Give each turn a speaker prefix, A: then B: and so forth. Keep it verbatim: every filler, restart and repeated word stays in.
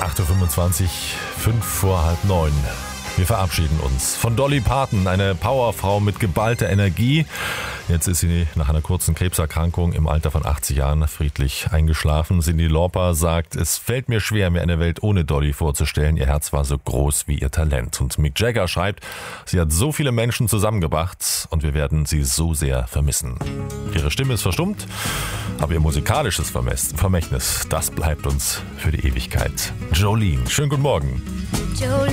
A: acht Uhr fünfundzwanzig, fünf vor halb neun. Wir verabschieden uns von Dolly Parton, eine Powerfrau mit geballter Energie. Jetzt ist sie nach einer kurzen Krebserkrankung im Alter von achtzig Jahren friedlich eingeschlafen. Cyndi Lauper sagt, es fällt mir schwer, mir eine Welt ohne Dolly vorzustellen. Ihr Herz war so groß wie ihr Talent. Und Mick Jagger schreibt, sie hat so viele Menschen zusammengebracht und wir werden sie so sehr vermissen. Ihre Stimme ist verstummt, aber ihr musikalisches Vermächtnis, das bleibt uns für die Ewigkeit. Jolene, schönen guten Morgen.
B: Jolene.